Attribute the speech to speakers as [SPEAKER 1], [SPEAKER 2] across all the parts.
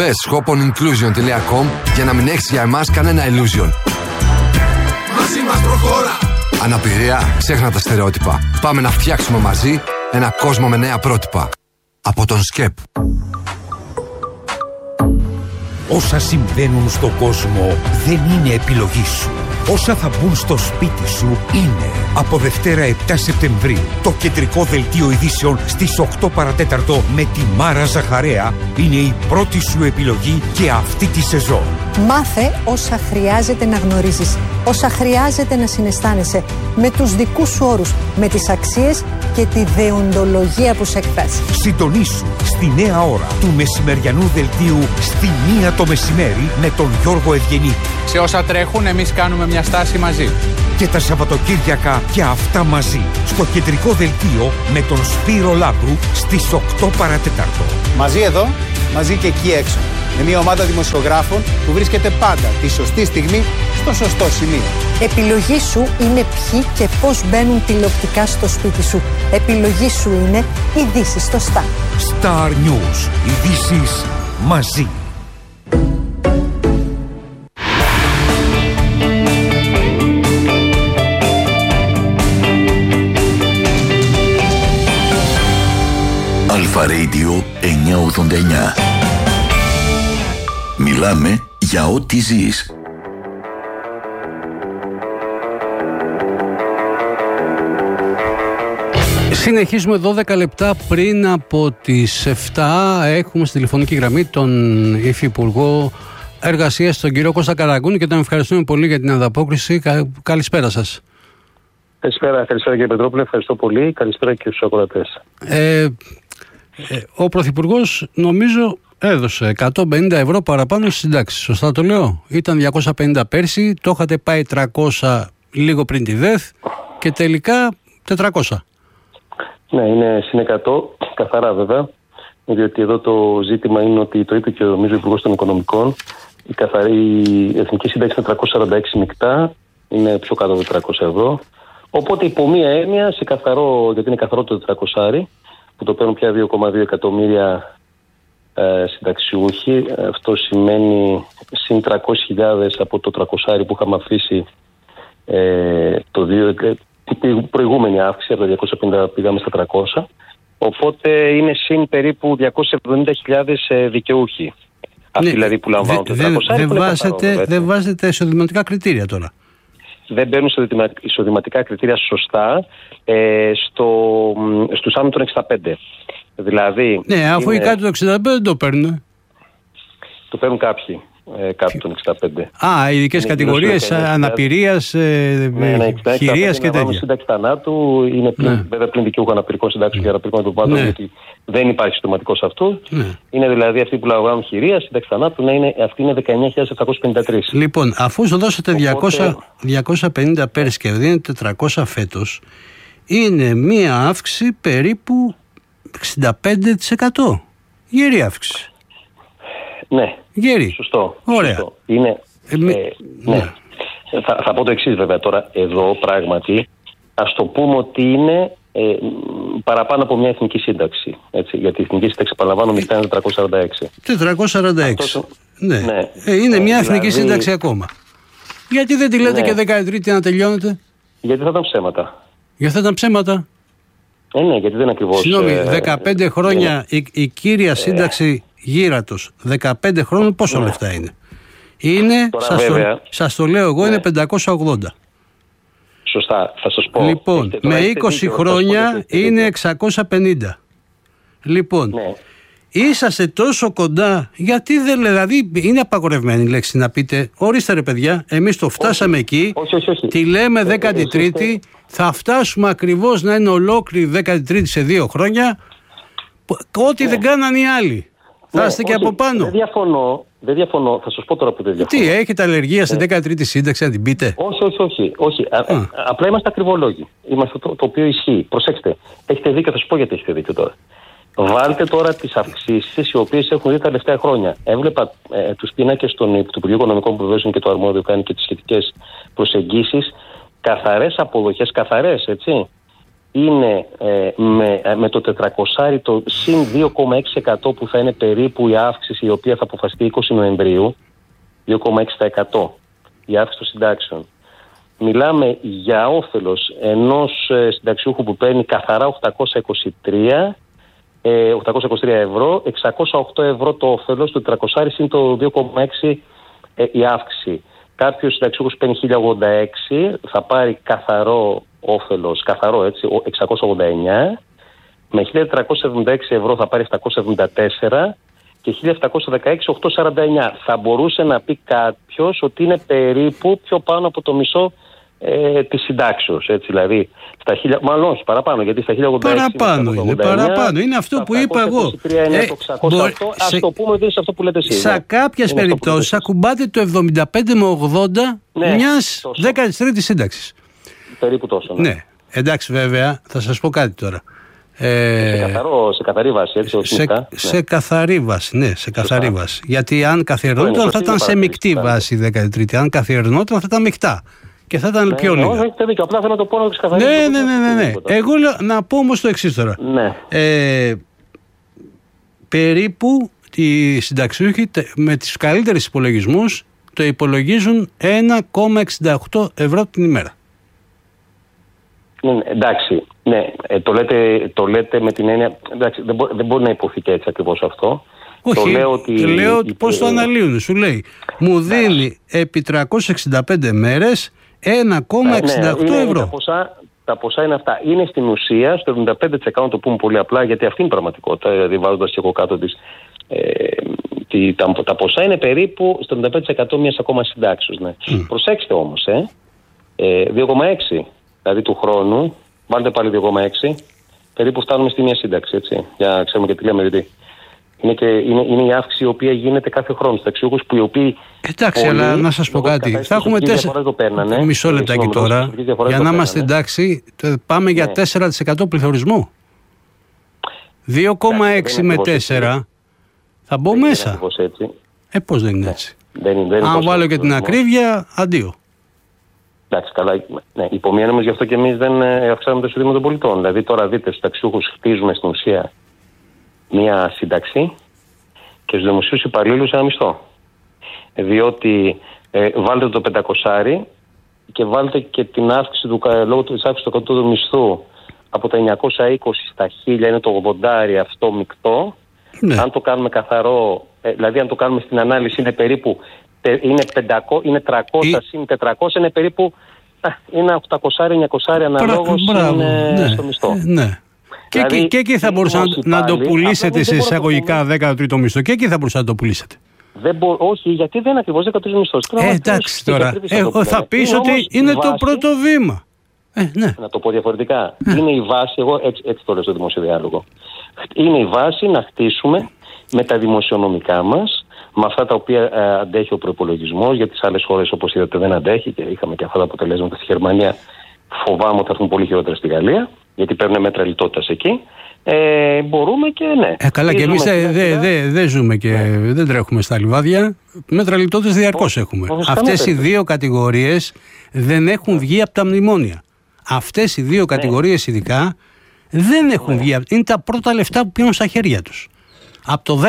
[SPEAKER 1] Μπες shoponinclusion.com για να μην έχεις για εμάς κανένα illusion.
[SPEAKER 2] Μαζί μας προχώρα.
[SPEAKER 1] Αναπηρία, ξέχνα τα στερεότυπα. Πάμε να φτιάξουμε μαζί ένα κόσμο με νέα πρότυπα. Από τον ΣΚΕΠ.
[SPEAKER 3] Όσα συμβαίνουν στον κόσμο δεν είναι επιλογή σου. Όσα θα μπουν στο σπίτι σου είναι. Από Δευτέρα 7 Σεπτεμβρίου το κεντρικό δελτίο ειδήσεων στις 8 παρατέταρτο με τη Μάρα Ζαχαρέα είναι η πρώτη σου επιλογή και αυτή τη σεζόν.
[SPEAKER 4] Μάθε όσα χρειάζεται να γνωρίζεις, όσα χρειάζεται να συναισθάνεσαι, με τους δικούς σου όρους, με τις αξίες και τη δεοντολογία που σε εκφράζει.
[SPEAKER 3] Συντονίσου στη νέα ώρα του μεσημεριανού δελτίου στη 1 το μεσημέρι με τον Γιώργο Ευγενή.
[SPEAKER 5] Σε όσα τρέχουν εμείς κάνουμε μια στάση μαζί.
[SPEAKER 3] Και τα Σαββατοκύριακα και αυτά μαζί στο κεντρικό δελτίο με τον Σπύρο Λάμπρου στις 8 παρατέταρτο.
[SPEAKER 6] Μαζί εδώ, μαζί και εκεί έξω. Με μια ομάδα δημοσιογράφων που βρίσκεται πάντα τη σωστή στιγμή στο σωστό σημείο.
[SPEAKER 4] Επιλογή σου είναι ποιοι και πώς μπαίνουν τηλεοπτικά στο σπίτι σου. Επιλογή σου είναι ειδήσεις στο Star.
[SPEAKER 3] Star News. Ειδήσεις μαζί.
[SPEAKER 7] Αλφα Radio 989. Μιλάμε για ό,τι ζεις.
[SPEAKER 8] Συνεχίζουμε 12 λεπτά πριν από τις 7. Έχουμε στη τηλεφωνική γραμμή τον Υφυπουργό Εργασίας, τον κύριο Κώστα Καραγκούνη, και τον ευχαριστούμε πολύ για την ανταπόκριση. Καλησπέρα σας.
[SPEAKER 9] Καλησπέρα κύριε Πετρόπουλε, ευχαριστώ πολύ. Καλησπέρα και στους ακροατές.
[SPEAKER 8] Ο Πρωθυπουργός νομίζω έδωσε 150 ευρώ παραπάνω στις συντάξεις. Σωστά το λέω? Ήταν 250 πέρσι, το είχατε πάει 300 λίγο πριν τη ΔΕΘ και τελικά 400.
[SPEAKER 9] Ναι, είναι συν 100, καθαρά βέβαια, διότι εδώ το ζήτημα είναι ότι το είπε και νομίζω ο Υπουργός των Οικονομικών, η καθαρή εθνική σύνταξη είναι 346 μεικτά, είναι πιο κάτω από 400 ευρώ. Οπότε υπό μία έννοια, σε καθαρό, γιατί είναι καθαρό το 400, που το παίρνουν πια 2,2 εκατομμύρια συνταξιούχοι, αυτό σημαίνει συν 300.000 από το 300 που είχαμε αφήσει την προηγούμενη αύξηση, από τα 250 πήγαμε στα 300, οπότε είναι συν περίπου 270.000 δικαιούχοι. Αυτοί δηλαδή που λαμβάνουν το 300.
[SPEAKER 8] Δεν βάζετε εισοδηματικά κριτήρια τώρα.
[SPEAKER 9] Δεν μπαίνουν εισοδηματικά κριτήρια σωστά στους άνω των 65. Δηλαδή,
[SPEAKER 8] ναι, αφού οι κάτω των 65 δεν το παίρνουν.
[SPEAKER 9] Το παίρνουν κάποιοι κάτω των 65.
[SPEAKER 8] Ειδικές κατηγορίες αναπηρίας, χειρίας και τέτοια.
[SPEAKER 9] Η σύνταξη θανάτου είναι βέβαια πλην δικαιούχου αναπηρικών συντάξεων και αναπηρικών του πάντων, γιατί δεν υπάρχει συντοματικό σε αυτό. Είναι δηλαδή αυτοί που λαμβάνουν χειρία, σύνταξη θανάτου, αυτή είναι 19.753.
[SPEAKER 8] Λοιπόν, αφού σου δώσατε 250 πέρυσι και δίνετε 400 φέτος, είναι μία αύξηση περίπου 65%. Γερή αύξηση.
[SPEAKER 9] Ναι,
[SPEAKER 8] γερή.
[SPEAKER 9] Σωστό.
[SPEAKER 8] Ωραία.
[SPEAKER 9] Σωστό. Είναι, ναι. Θα πω το εξής βέβαια τώρα. Εδώ πράγματι ας το πούμε ότι είναι παραπάνω από μια εθνική σύνταξη. Έτσι, γιατί η εθνική σύνταξη, παραλαμβάνω, μεικτά είναι 446.
[SPEAKER 8] 446. Ναι. Είναι μια εθνική σύνταξη ακόμα. Γιατί δεν τη λέτε και 13η να τελειώνετε?
[SPEAKER 9] Γιατί θα ήταν ψέματα.
[SPEAKER 8] Γιατί θα ήταν ψέματα.
[SPEAKER 9] Ναι, γιατί δεν είναι ακριβώς.
[SPEAKER 8] Συγγνώμη, 15 χρόνια η κύρια σύνταξη γύρατος, 15 χρόνων πόσο λεφτά είναι? Είναι, σας το λέω εγώ, είναι 580.
[SPEAKER 9] Σωστά, θα σας πω.
[SPEAKER 8] Λοιπόν, με 20 χρόνια είναι 650. Λοιπόν, είσαστε τόσο κοντά, γιατί δεν, δηλαδή είναι απαγορευμένη η λέξη να πείτε ορίστε ρε παιδιά, εμείς το φτάσαμε εκεί, τη λέμε 13η, θα φτάσουμε ακριβώς να είναι ολόκληρη 13η σε 2 χρόνια, ό,τι δεν κάναν οι άλλοι. Θα είστε και από πάνω.
[SPEAKER 9] Δεν διαφωνώ, θα σας πω τώρα που δεν διαφωνώ.
[SPEAKER 8] Τι, έχετε αλλεργία στην 13η σύνταξη, να την πείτε?
[SPEAKER 9] Όχι. Απλά είμαστε ακριβολόγοι. Είμαστε το οποίο ισχύει. Προσέξτε, έχετε δίκιο, θα σας πω γιατί έχετε δίκιο τώρα. Βάλτε τώρα τις αυξήσεις οι οποίες έχουν δει τα τελευταία χρόνια. Έβλεπα τους πίνακες του Υπουργείου Οικονομικών που βεβαίως είναι και το αρμόδιο, κάνει και τις σχετικές προσεγγίσεις. Καθαρές αποδοχές, έτσι. είναι με το 400 το συν 2,6% που θα είναι περίπου η αύξηση η οποία θα αποφασιστεί 20 Νοεμβρίου, 2,6% η αύξηση των συντάξεων. Μιλάμε για όφελος ενός συνταξιούχου που παίρνει καθαρά 823 ευρώ, 608 ευρώ το όφελος, το 400 συν το 2,6 η αύξηση. Κάποιος συνταξιούχος παίρνει 1086, θα πάρει καθαρό όφελος, καθαρό έτσι, 689, με 1476 ευρώ θα πάρει 774 και 1716, 849. Θα μπορούσε να πει κάποιος ότι είναι περίπου πιο πάνω από το μισό της συντάξεως, έτσι, δηλαδή στα 1000, μάλλον όχι παραπάνω, γιατί στα 1086
[SPEAKER 8] παραπάνω, είναι αυτό που είπα εγώ.
[SPEAKER 9] Είναι το 608, ας το πούμε ότι είναι σε αυτό που λέτε εσείς.
[SPEAKER 8] Σε κάποιες περιπτώσεις ακουμπάτε το 75 με 80 μιας 13ης σύνταξης.
[SPEAKER 9] Περίπου τόσο.
[SPEAKER 8] Ναι, εντάξει, βέβαια, θα σας πω κάτι τώρα.
[SPEAKER 9] Σε καθαρή βάση, έτσι,
[SPEAKER 8] σε καθαρή βάση, ναι, σε καθαρή βάση. Γιατί αν καθιερνόταν θα ήταν σε μεικτή βάση η 13η. Αν καθιερνόταν θα ήταν μεικτά. Και θα ήταν πιο λίγα.
[SPEAKER 9] Όχι, έχετε δίκιο. Απλά θέλω να το πω να το ξεκαθαρίσω.
[SPEAKER 8] Ναι. Εγώ λέω, να πω όμως το εξής τώρα.
[SPEAKER 9] Ναι.
[SPEAKER 8] Περίπου οι συνταξιούχοι με τις καλύτερες υπολογισμούς το υπολογίζουν 1,68 ευρώ την ημέρα.
[SPEAKER 9] Εντάξει, ναι, το λέτε με την έννοια. Εντάξει, δεν μπορεί να υποθεί και έτσι ακριβώς αυτό.
[SPEAKER 8] Όχι, λέω ότι πώς το αναλύουν. Σου λέει, μου δίνει επί 365 μέρες 1,68 ευρώ.
[SPEAKER 9] Τα ποσά είναι αυτά. Είναι στην ουσία στο 75%, το πούμε πολύ απλά, γιατί αυτή είναι η πραγματικότητα. Δηλαδή, βάζοντας και εγώ κάτω τα ποσά είναι περίπου στο 75% μιας ακόμα συντάξεως. Ναι. Προσέξτε όμως, 2,6 δηλαδή του χρόνου, βάλτε πάλι 2,6, περίπου φτάνουμε στη μία σύνταξη, έτσι, για να ξέρουμε και τι λέμε, γιατί είναι η αύξηση η οποία γίνεται κάθε χρόνο στους ταξιούχους που οι οποίοι...
[SPEAKER 8] Εντάξει, αλλά να σας πω κάτι, θα έχουμε μισό λεπτάκι τώρα, για να είμαστε εντάξει, πάμε για 4% πληθωρισμό. 2,6 με 4 θα μπω μέσα. Πώς δεν είναι έτσι. Αν βάλω και την ακρίβεια, αντίο.
[SPEAKER 9] Εντάξει, καλά. Ναι, υπομείναμε όμως γι' αυτό και εμείς δεν αυξάνουμε το εισόδημα των πολιτών. Δηλαδή, τώρα δείτε, στους ταξιούχους χτίζουμε στην ουσία μία σύνταξη και στους δημοσίους υπαλλήλους ένα μισθό. Διότι βάλτε το 500 και βάλτε και την αύξηση λόγω της αύξησης του κατώτατου μισθού από τα 920 στα 1000, είναι το 80 αυτό μεικτό. Ναι. Αν το κάνουμε καθαρό, δηλαδή αν το κάνουμε στην ανάλυση είναι περίπου είναι 300 συν 400, είναι περίπου είναι 800-900 αναλόγως στο μισθό.
[SPEAKER 8] Ναι. Δηλαδή, και εκεί θα μπορούσατε να το πουλήσετε σε εισαγωγικά 13ο μισθό. Και εκεί θα μπορούσατε να το πουλήσετε.
[SPEAKER 9] Όχι, γιατί δεν είναι ακριβώς 13ο μισθός.
[SPEAKER 8] Εντάξει τώρα. Θα πεις ότι είναι το πρώτο βήμα. Ναι.
[SPEAKER 9] Να το πω διαφορετικά. Είναι η βάση, εγώ έτσι το λέω στο δημόσιο διάλογο. Είναι η βάση να χτίσουμε με τα δημοσιονομικά μας, με αυτά τα οποία αντέχει ο προϋπολογισμός, γιατί σε άλλες χώρες, όπως είδατε, δεν αντέχει και είχαμε και αυτά τα αποτελέσματα στη Γερμανία. Φοβάμαι ότι θα έρθουν πολύ χειρότερα στη Γαλλία, γιατί παίρνουν μέτρα λιτότητας εκεί. Μπορούμε και ναι.
[SPEAKER 8] Καλά, και εμείς δεν ζούμε και δεν τρέχουμε στα λιβάδια. Μέτρα λιτότητας διαρκώς έχουμε. Αυτές οι δύο κατηγορίες δεν έχουν βγει από τα μνημόνια. Αυτές οι δύο κατηγορίες ειδικά δεν έχουν βγει. Είναι τα πρώτα λεφτά που πίνουν στα χέρια τους. Από το 10.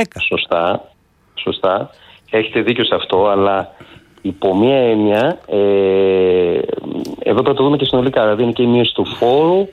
[SPEAKER 9] Σωστά. Έχετε δίκιο σε αυτό, αλλά υπό μία έννοια εδώ πρέπει να το δούμε και συνολικά. Δηλαδή είναι και η μείωση του φόρου,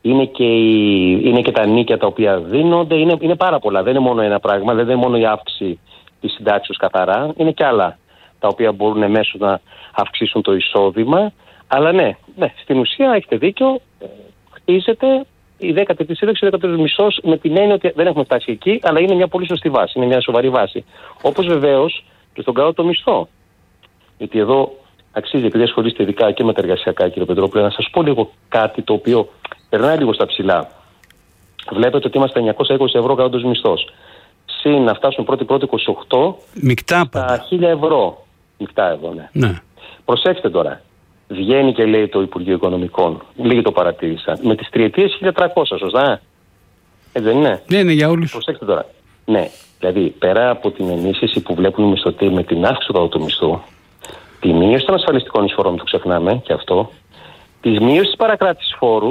[SPEAKER 9] είναι και τα νίκια τα οποία δίνονται. Είναι πάρα πολλά. Δεν είναι μόνο ένα πράγμα, δεν είναι μόνο η αύξηση της συντάξεως καθαρά. Είναι και άλλα τα οποία μπορούν εμέσως να αυξήσουν το εισόδημα. Αλλά ναι, στην ουσία έχετε δίκιο, χτίζεται η 10η σύνταξη, ο 10ος μισθός, με την έννοια ότι δεν έχουμε φτάσει εκεί, αλλά είναι μια πολύ σωστή βάση, είναι μια σοβαρή βάση. Όπως βεβαίως και στον κατώτατο μισθό. Γιατί εδώ αξίζει, επειδή ασχολείστε ειδικά και με τα εργασιακά, κύριε Πετρόπουλε, να σας πω λίγο κάτι το οποίο περνάει λίγο στα ψηλά. Βλέπετε ότι είμαστε 920 ευρώ κατώτατος μισθός. Συν να φτάσουμε πρώτη 28
[SPEAKER 8] μεικτά
[SPEAKER 9] στα 1000 ευρώ. Μεικτά εδώ, ναι. Προσέξτε τώρα. Βγαίνει και λέει το Υπουργείο Οικονομικών, λίγοι το παρατήρησαν, με τις τριετίες 1.300, σωστά. Έτσι δεν είναι?
[SPEAKER 8] Ναι, είναι για όλους.
[SPEAKER 9] Προσέξτε τώρα. Ναι, δηλαδή πέρα από την ενίσχυση που βλέπουν οι μισθωτοί με την αύξηση του κατώτατου μισθού, τη μείωση των ασφαλιστικών εισφορών, το ξεχνάμε και αυτό, τη μείωση της παρακράτησης φόρου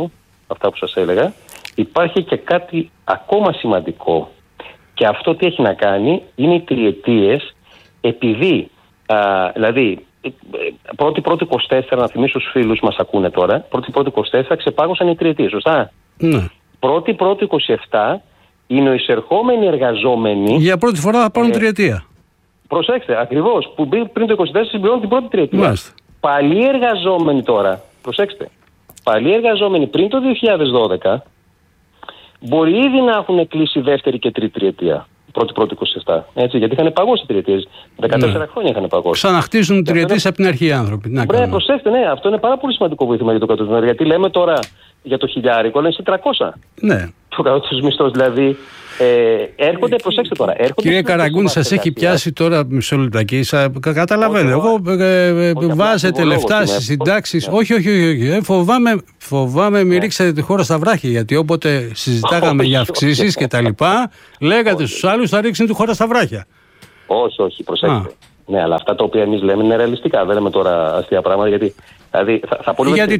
[SPEAKER 9] αυτά που σας έλεγα, υπάρχει και κάτι ακόμα σημαντικό. Και αυτό τι έχει να κάνει είναι οι τριετίες, επειδή, δηλαδή, πρώτη 24, να θυμίσω στους φίλους μας ακούνε τώρα, πρώτη 24 ξεπάγωσαν οι τριετίες, σωστά?
[SPEAKER 8] Ναι.
[SPEAKER 9] Πρώτη 27 είναι ο εισερχόμενοι εργαζόμενοι.
[SPEAKER 8] Για πρώτη φορά θα πάρουν τριετία.
[SPEAKER 9] Προσέξτε, ακριβώς, που πριν το 24 συμπληρώνουν την πρώτη τριετία.
[SPEAKER 8] Μάλιστα.
[SPEAKER 9] Παλιοί εργαζόμενοι τώρα, προσέξτε, παλιοί εργαζόμενοι πριν το 2012 μπορεί ήδη να έχουν κλείσει δεύτερη και τρίτη τριετία. Πρώτη 27. Έτσι, γιατί είχαν παγώσει τριετίες. 14 χρόνια είχαν παγώσει.
[SPEAKER 8] Ξαναχτίζουν τριετίες από την αρχή οι άνθρωποι.
[SPEAKER 9] Προσέξτε, ναι, αυτό είναι πάρα πολύ σημαντικό βοήθημα για το κατώτατο. Γιατί λέμε τώρα για το χιλιάρικο, αλλά είναι σε 300.
[SPEAKER 8] Ναι.
[SPEAKER 9] Το κατώτατος μισθός δηλαδή. Έρχονται, προσέξτε τώρα.
[SPEAKER 8] Κύριε Καραγκούνη, σας έχει πιάσει τώρα μισό λεπτάκι. Καταλαβαίνω. Εγώ βάζετε λεφτά στις συντάξεις. Όχι. Φοβάμαι μη ρίξετε τη χώρα στα βράχια. Γιατί όποτε συζητάγαμε για αυξήσεις και τα λοιπά, λέγατε στους άλλους θα ρίξουν τη χώρα στα βράχια.
[SPEAKER 9] Όχι, προσέξτε. Ναι, αλλά αυτά τα οποία εμείς λέμε είναι ρεαλιστικά. Δεν λέμε τώρα αστεία πράγματα. Γιατί, δηλαδή,
[SPEAKER 8] γιατί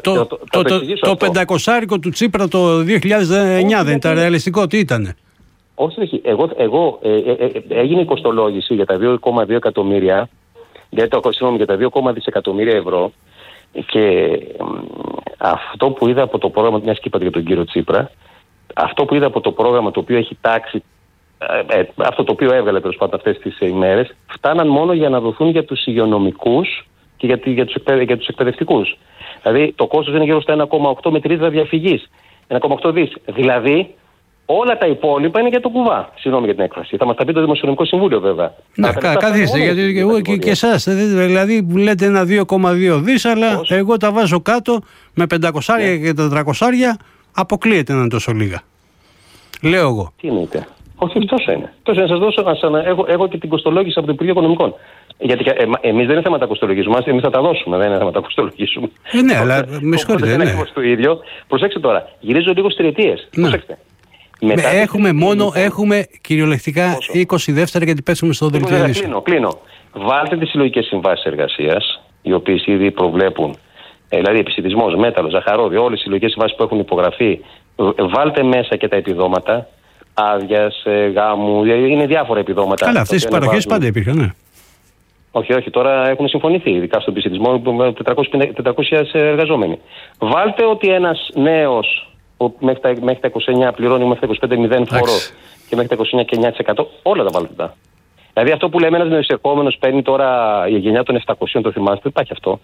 [SPEAKER 8] το 500 του Τσίπρα το 2009 δεν ήταν ρεαλιστικό? Τι ήτανε?
[SPEAKER 9] Όχι. Εγώ έγινε η κοστολόγηση για τα 2,2 εκατομμύρια, για τα 2,2 δισεκατομμύρια ευρώ, και αυτό που είδα από το πρόγραμμα, μιας και είπατε για τον κύριο Τσίπρα, αυτό που είδα από το πρόγραμμα το οποίο έχει τάξει, αυτό το οποίο έβγαλε τέλος πάντων αυτές τις ημέρες, φτάναν μόνο για να δοθούν για τους υγειονομικούς και για τους εκπαιδευτικούς. Δηλαδή το κόστος είναι γύρω στα 1,8 με τρίδα διαφυγής. 1,8 δις. Δηλαδή όλα τα υπόλοιπα είναι για το κουβά. Συγγνώμη για την έκφραση. Θα μας τα πει το Δημοσιονομικό Συμβούλιο βέβαια.
[SPEAKER 8] Να, καθίστε, γιατί εγώ και εσάς. Δηλαδή που λέτε ένα 2,2 δις, αλλά εγώ τα βάζω κάτω με 500 και 400, αποκλείεται να είναι τόσο λίγα. Λέω εγώ.
[SPEAKER 9] Τι εννοείται? Όχι, τόσο είναι. Τόσο να σας δώσω, έχω και την κοστολόγηση από το Υπουργείο Οικονομικών. Γιατί εμείς δεν είναι θέματα κοστολογισμού, εμείς θα τα δώσουμε, δεν είναι θέματα κοστολογισμού.
[SPEAKER 8] Ναι, αλλά με συγχωρείτε.
[SPEAKER 9] Δεν είναι ακριβώς το ίδιο. Προσέξτε τώρα, γυρίζω λίγο στις τριετίες. Προσέξτε.
[SPEAKER 8] Έχουμε κυριολεκτικά 20 δεύτερα γιατί πέσουμε στο δελτίο ειδήσεων.
[SPEAKER 9] Κλείνω. Βάλτε τις συλλογικές συμβάσεις εργασίας, οι οποίες ήδη προβλέπουν, δηλαδή επισιτισμός, μέταλλο, ζαχαρόδι, όλες οι συλλογικές συμβάσεις που έχουν υπογραφεί, βάλτε μέσα και τα επιδόματα άδειας, γάμου, είναι διάφορα επιδόματα.
[SPEAKER 8] Καλά, αυτές οι παροχές πάντα υπήρχαν, ναι.
[SPEAKER 9] Όχι, τώρα έχουν συμφωνηθεί, ειδικά στον επισιτισμό, 400 εργαζόμενοι. Βάλτε ότι ένας νέος μέχρι τα 29 πληρώνει, μέχρι τα 25 0 φόρο και μέχρι τα 29 και 9%, όλα τα βάλτε τα. Δηλαδή αυτό που λέμε ένας νεοεισερχόμενος παίρνει τώρα η γενιά των 700, το θυμάστε, δεν υπάρχει αυτό.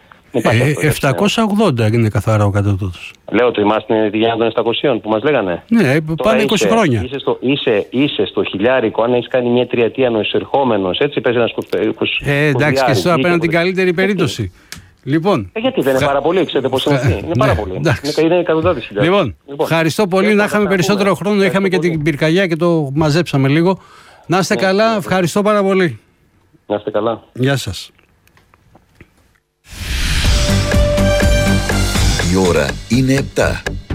[SPEAKER 8] 780 είναι καθαρά ο κατώτατος.
[SPEAKER 9] Λέω ότι είμαστε τη γενιά των 700 που μας λέγανε.
[SPEAKER 8] Ναι, πάνε 20 χρόνια.
[SPEAKER 9] Είσαι στο χιλιάρικο, αν έχεις κάνει μια τριετία νεοεισερχόμενος, έτσι παίζει ένας
[SPEAKER 8] εντάξει, και εσύ τώρα παίρνει την καλύτερη περίπτωση. Λοιπόν,
[SPEAKER 9] γιατί δεν είναι πάρα πολύ, ξέρετε πώς είναι. Είναι πάρα πολύ. Είναι εκατοντάδες χιλιάδες.
[SPEAKER 8] Λοιπόν, ευχαριστώ πολύ. Να είχαμε περισσότερο χρόνο, είχαμε και την πυρκαγιά και το μαζέψαμε λίγο. Να είστε καλά, ευχαριστώ πάρα πολύ.
[SPEAKER 9] Να είστε καλά.
[SPEAKER 8] Γεια σας.
[SPEAKER 7] Η ώρα είναι 7.